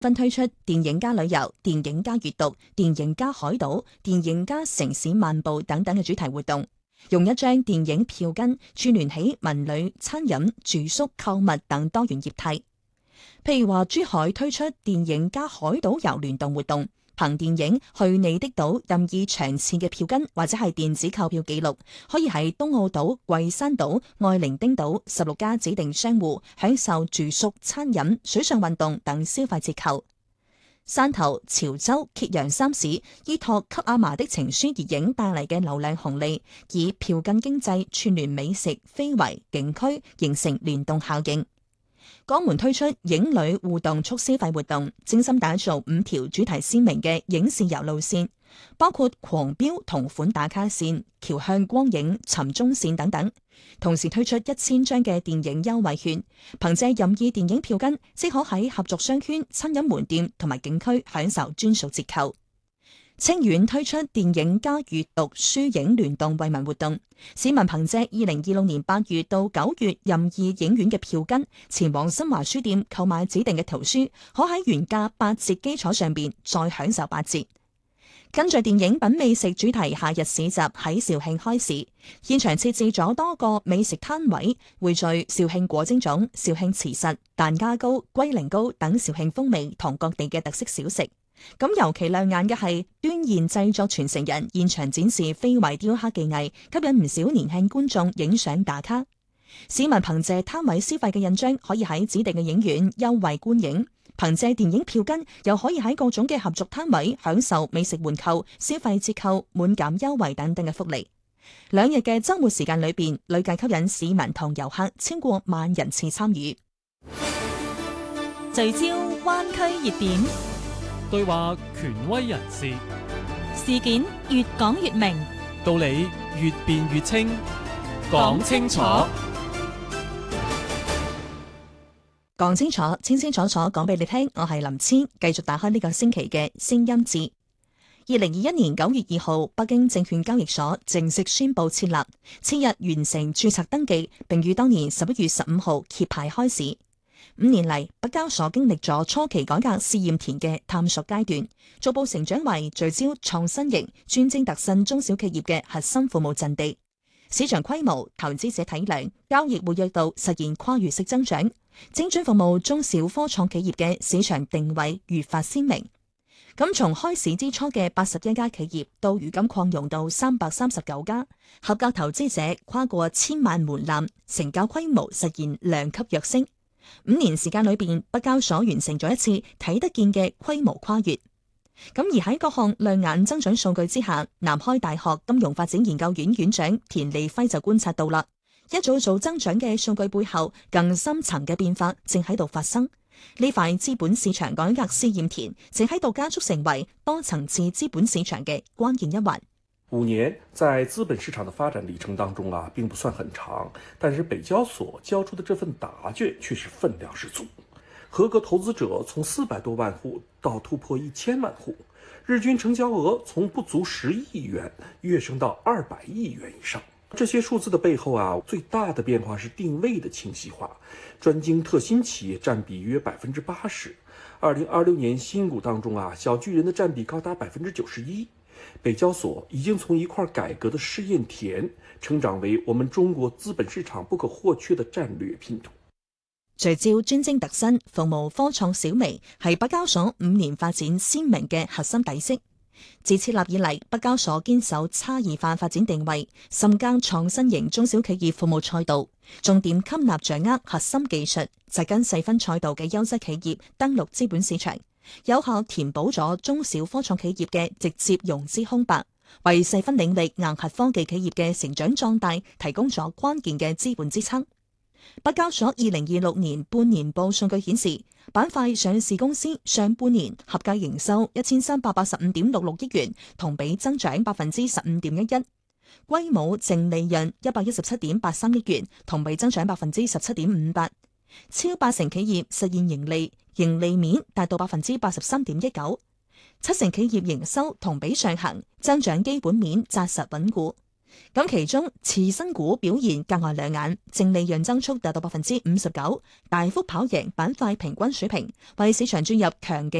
分推出電影加旅遊、電影加閱讀、電影加海島、電影加城市漫步等等嘅主題活動，用一張電影票根串聯起文旅、餐飲、住宿、購物等多元業態。譬如話，珠海推出電影加海島遊聯動活動，憑電影去你的島任意場次嘅票根或者係電子購票記錄，可以喺東澳島、桂山島、愛伶仃島16家指定商戶享受住宿、餐飲、水上運動等消費折扣。汕頭、潮州、揭陽三市依託給阿嫲的情書而影帶嚟嘅流量紅利，以票根經濟串聯美食、非遺、景區，形成聯動效應。江門推出影旅互動促消費活動，精心打造5條主題鮮明嘅影視遊路線，包括狂飆同款打卡線、橋向光影、尋蹤線等等。同時推出1000張嘅電影優惠券，憑借任意電影票根，即可喺合作商圈、餐飲門店同埋景區享受專屬折扣。清遠推出電影加閱讀書影聯動惠民活動，市民憑借2026年8月到9月任意影院嘅票根，前往新華書店購買指定嘅圖書，可喺原價8折基礎上邊再享受8折。跟住電影品味食主題夏日市集喺肇慶開市，現場設置咗多個美食攤位，匯聚肇慶果蒸粽、肇慶糍實、蛋家糕、龜苓膏等肇慶風味同各地嘅特色小食。咁尤其亮眼嘅係端硯製作傳承人現場展示非遺雕刻技藝，吸引唔少年輕觀眾影相打卡。市民憑借攤位消費嘅印章，可以喺指定嘅影院優惠觀影；憑借電影票根，又可以喺各種嘅合作攤位享受美食換購、消費折扣、滿減優惠等等嘅福利。2日嘅週末時間裏邊，累計吸引市民同遊客超過萬人次參與。 聚焦灣區熱點， 對話權威人士， 事件越講越明， 道理越辯越清，講清楚， 講清楚，清清楚楚講俾你聽。我係林千，繼續打開呢個星期嘅聲音誌。2021年9月2號，北京證券交易所正式宣布設立，次日完成註冊登記，並於當年11月15號揭牌開市。5年嚟，北交所經歷咗初期改革試驗田嘅探索階段，逐步成長為聚焦創新型、專精特新中小企業嘅核心服務陣地。市場規模、投資者體量、交易活躍度實現跨越式增長，精準服務中小科創企業嘅市場定位越發鮮明。咁從開市之初嘅81家企業，到如今擴容到339家，合格投資者跨過1000萬門檻，成交規模實現量級躍升。5年時間裏邊，北交所完成咗一次睇得見嘅規模跨越。咁而喺各項亮眼增長數據之下，南開大學金融發展研究院院長田利輝就觀察到啦，一組組增長嘅數據背後，更深層嘅變化正喺度發生。呢塊資本市場改革試驗田，正喺度加速成為多層次資本市場嘅關鍵一環。 5年在資本市場的發展里程當中並不算很長，但是北交所交出的這份答卷卻是分量十足。合格投資者從400多萬戶到突破1000萬戶，日均成交額從不足10億元躍升到200億元以上。這些數字的背後最大的變化是定位的清晰化，專精特新企業佔比約80%。2026年新股當中小巨人的佔比高達91%。北交所已經從一塊改革的試驗田，成長為我們中國資本市場不可或缺的戰略拼圖。 聚焦專精特新、服務科創小微，係北交所5年發展鮮明嘅核心底色。自設立以嚟，北交所堅守差異化發展定位，深耕創新型中小企業服務賽道，重點吸納掌握核心技術，扎根細分賽道嘅優質企業登陸資本市場，有效填補咗中小科創企業嘅直接融資空白，為細分領域硬核科技企業嘅成長壯大提供咗關鍵嘅資本支撐。北交所2026年半年報數據顯示，板塊上市公司上半年合計營收1385.66億元，同比增長15.11%，歸母淨利潤117.83億元，同比增長17.58%，超80%企業實現盈利，盈利面達到83.19%，70%企業營收同比上行，增長基本面紮實穩固。 咁其中次新股表現格外亮眼，淨利潤增速達到59%，大幅跑贏板塊平均水平，為市場注入強勁